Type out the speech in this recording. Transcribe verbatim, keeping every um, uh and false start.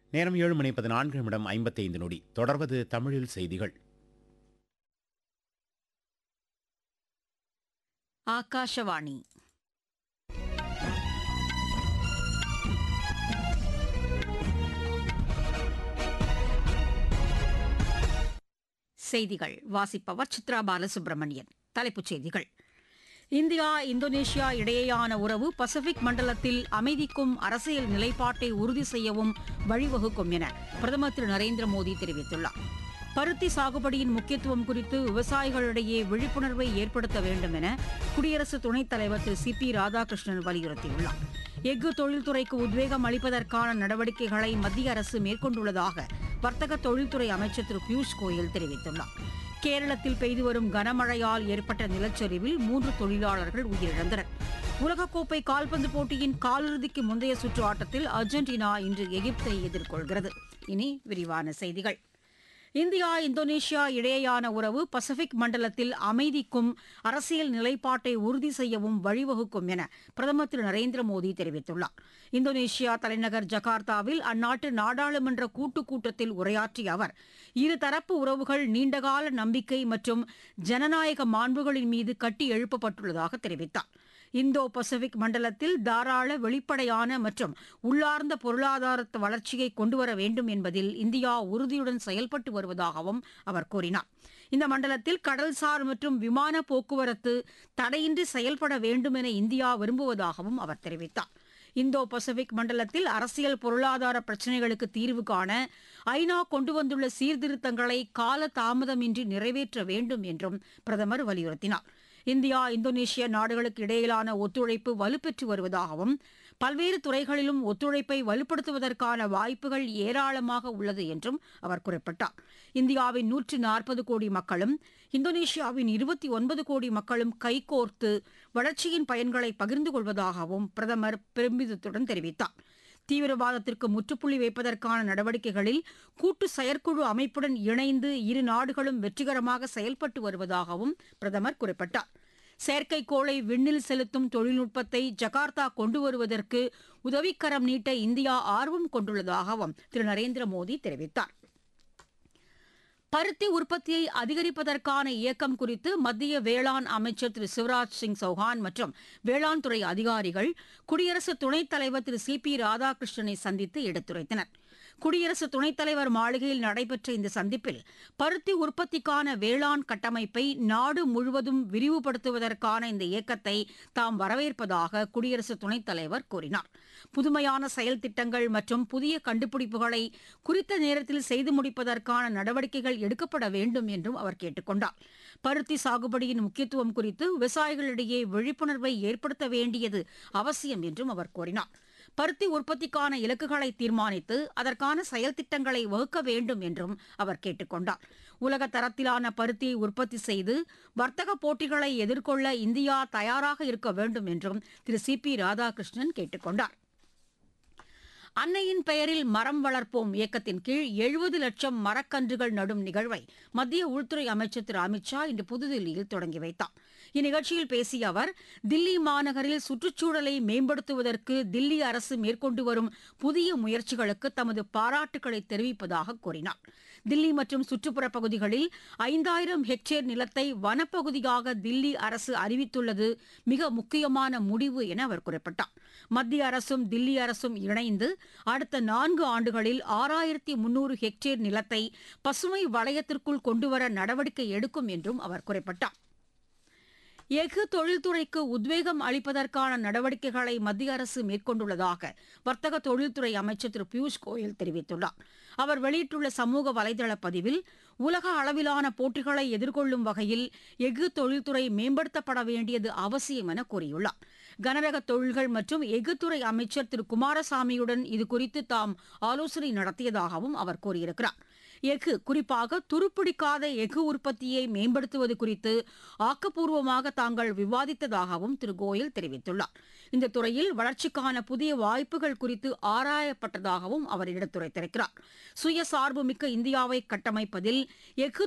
நேரம் ஏழு மணி பதினான்கு நிமிடம் ஐம்பத்தைந்து நொடி. தொடர்வது தமிழில் செய்திகள். ஆகாஷவாணி. செய்திகள் வாசிப்பவர் சித்ரா பாலசுப்ரமணியன். தலைப்புச் செய்திகள். இந்தியா இந்தோனேஷியா இடையேயான உறவு பசிபிக் மண்டலத்தில் அமைதிக்கும் அரசியல் நிலைப்பாட்டை உறுதி செய்யவும் வழிவகுக்கும் என பிரதமர் திரு நரேந்திர மோடி தெரிவித்துள்ளார். பருத்தி சாகுபடியின் முக்கியத்துவம் குறித்து விவசாயிகளிடையே விழிப்புணர்வை ஏற்படுத்த வேண்டும் என குடியரசு துணைத் தலைவர் திரு சி பி ராதாகிருஷ்ணன் வலியுறுத்தியுள்ளார். எஃகு தொழில்துறைக்கு உத்வேகம் அளிப்பதற்கான நடவடிக்கைகளை மத்திய அரசு மேற்கொண்டுள்ளதாக வர்த்தக தொழில்துறை அமைச்சர் திரு பியூஷ் கோயல் தெரிவித்துள்ளார். கேரளத்தில் பெய்து வரும் கனமழையால் ஏற்பட்ட நிலச்சரிவில் மூன்று தொழிலாளர்கள் உயிரிழந்தனர். உலகக்கோப்பை கால்பந்து போட்டியின் காலிறுதிக்கு முந்தைய சுற்று ஆட்டத்தில் அர்ஜென்டினா இன்று எகிப்தை எதிர்கொள்கிறது. இனி விரிவான செய்திகள். இந்தியா இந்தோனேஷியா இடையேயான உறவு பசிபிக் மண்டலத்தில் அமைதிக்கும் அரசியல் நிலைப்பாட்டை உறுதி செய்யவும் வழிவகுக்கும் என பிரதமர் திரு நரேந்திர மோடி தெரிவித்துள்ளார். இந்தோனேஷியா தலைநகர் ஜகார்த்தாவில் அந்நாட்டு நாடாளுமன்ற கூட்டுக் கூட்டத்தில் உரையாற்றிய அவர், இருதரப்பு உறவுகள் நீண்டகால நம்பிக்கை மற்றும் ஜனநாயக மாண்புகளின் மீது கட்டி எழுப்பப்பட்டுள்ளதாக தெரிவித்தார். இந்தோ பசிபிக் மண்டலத்தில் தாராள, வெளிப்படையான மற்றும் உள்ளார்ந்த பொருளாதார வளர்ச்சியை கொண்டுவர வேண்டும் என்பதில் இந்தியா உறுதியுடன் செயல்பட்டு வருவதாகவும் அவர் கூறினார். இந்த மண்டலத்தில் கடல்சார் மற்றும் விமான போக்குவரத்து தடையின்றி செயல்பட வேண்டும் என இந்தியா விரும்புவதாகவும் அவர் தெரிவித்தார். இந்தோ பசிபிக் மண்டலத்தில் அரசியல் பொருளாதார பிரச்சினைகளுக்கு தீர்வு காண ஐநா கொண்டு வந்துள்ள சீர்திருத்தங்களை கால தாமதமின்றி நிறைவேற்ற வேண்டும் என்றும் பிரதமர் வலியுறுத்தினார். இந்தியா இந்தோனேஷிய நாடுகளுக்கு இடையிலான ஒத்துழைப்பு வலுப்பெற்று வருவதாகவும் பல்வேறு துறைகளிலும் ஒத்துழைப்பை வலுப்படுத்துவதற்கான வாய்ப்புகள் ஏராளமாக உள்ளது என்றும் அவர் குறிப்பிட்டார். இந்தியாவின் நூற்று நாற்பது கோடி மக்களும் இந்தோனேஷியாவின் இருபத்தி ஒன்பது கோடி மக்களும் கைகோர்த்து வளர்ச்சியின் பயன்களை பகிர்ந்து கொள்வதாகவும் பிரதமர் பெருமிதத்துடன் தெரிவித்தார். தீவிரவாதத்திற்கு முற்றுப்புள்ளி வைப்பதற்கான நடவடிக்கைகளில் கூட்டு செயற்குழு அமைப்புடன் இணைந்து இரு நாடுகளும் வெற்றிகரமாக செயல்பட்டு வருவதாகவும் பிரதமர் குறிப்பிட்டார். செயற்கைக்கோளை விண்ணில் செலுத்தும் தொழில்நுட்பத்தை ஜகார்த்தா கொண்டு வருவதற்கு உதவிக்கரம் நீட்ட இந்தியா ஆர்வம் கொண்டுள்ளதாகவும் திரு நரேந்திர மோடி தெரிவித்தார். பருத்தி உற்பத்தியை அதிகரிப்பதற்கான இயக்கம் குறித்து மத்திய வேளாண் அமைச்சர் திரு சிவராஜ் சிங் சௌஹான் மற்றும் வேளாண் துறை அதிகாரிகள் குடியரசு துணைத் தலைவர் திரு சி பி ராதாகிருஷ்ணனை சந்தித்து எடுத்துரைத்தனர். குடியரசு துணைத் தலைவர் மாளிகையில் நடைபெற்ற இந்த சந்திப்பில் பருத்தி உற்பத்திக்கான வேளாண் கட்டமைப்பை நாடு முழுவதும் விரிவுபடுத்துவதற்கான இந்த இயக்கத்தை தாம் வரவேற்பதாக குடியரசு துணைத் தலைவர் கூறினார். புதுமையான செயல் திட்டங்கள் மற்றும் புதிய கண்டுபிடிப்புகளை குறித்த நேரத்தில் செய்து முடிப்பதற்கான நடவடிக்கைகள் எடுக்கப்பட வேண்டும் என்றும் அவர் கேட்டுக் கொண்டார். பருத்தி சாகுபடியின் முக்கியத்துவம் குறித்து விவசாயிகளிடையே விழிப்புணர்வை ஏற்படுத்த வேண்டியது அவசியம் என்றும் அவர் கூறினார். பருத்தி உற்பத்திக்கான இலக்குகளை தீர்மானித்து அதற்கான செயல் திட்டங்களை வகுக்க வேண்டும் என்றும் அவர் கேட்டுக் கொண்டார். உலக தரத்திலான பருத்தியை உற்பத்தி செய்து வர்த்தக போட்டிகளை எதிர்கொள்ள இந்தியா தயாராக இருக்க வேண்டும் என்றும் திரு சி பி ராதாகிருஷ்ணன் கேட்டுக் கொண்டார். அன்னையின் பெயரில் மரம் வளர்ப்போம் இயக்கத்தின் கீழ் எழுபது லட்சம் மரக்கன்றுகள் நடும் நிகழ்வை மத்திய உள்துறை அமைச்சர் திரு அமித்ஷா இன்று புதுதில்லியில் தொடங்கி வைத்தார். இந்நிகழ்ச்சியில் பேசிய அவர், தில்லி மாநகரில் சுற்றுச்சூழலை மேம்படுத்துவதற்கு தில்லி அரசு மேற்கொண்டு வரும் புதிய முயற்சிகளுக்கு தமது பாராட்டுக்களை தெரிவிப்பதாக கூறினார். தில்லி மற்றும் சுற்றுப்புற பகுதிகளில் ஐந்தாயிரம் ஹெக்டேர் நிலத்தை வனப்பகுதியாக தில்லி அரசு அறிவித்துள்ளது மிக முக்கியமான முடிவு என அவர் குறிப்பிட்டார். மத்திய அரசும் தில்லி அரசும் இணைந்து அடுத்த நான்கு ஆண்டுகளில் ஆறாயிரத்தி முன்னூறு ஹெக்டேர் நிலத்தை பசுமை வளையத்திற்குள் கொண்டுவர நடவடிக்கை எடுக்கும் என்றும் அவர் குறிப்பிட்டார். எஃகு தொழில்துறைக்கு உத்வேகம் அளிப்பதற்கான நடவடிக்கைகளை மத்திய அரசு மேற்கொண்டுள்ளதாக வர்த்தக தொழில்துறை அமைச்சர் திரு பியூஷ் கோயல் தெரிவித்துள்ளார். அவர் வெளியிட்டுள்ள சமூக வலைதள பதிவில், உலக அளவிலான போட்டிகளை எதிர்கொள்ளும் வகையில் எஃகு தொழில்துறை மேம்படுத்தப்பட வேண்டியது அவசியம் என கூறியுள்ளார். கனரக தொழில்கள் மற்றும் எஃகுத்துறை அமைச்சர் திரு குமாரசாமியுடன் இதுகுறித்து தாம் ஆலோசனை நடத்தியதாகவும் அவர் கூறியிருக்கிறார். எஃகு, குறிப்பாக துருப்பிடிக்காத எஃகு உற்பத்தியை மேம்படுத்துவது குறித்து ஆக்கப்பூர்வமாக தாங்கள் விவாதித்ததாகவும் திரு கோயல் தெரிவித்துள்ளார். இந்த துறையில் வளர்ச்சிக்கான புதிய வாய்ப்புகள் குறித்து ஆராயப்பட்டதாகவும் அவர் எடுத்துரைத்திருக்கிறார். சுயசார்புமிக்க இந்தியாவை கட்டமைப்பதில் எஃகு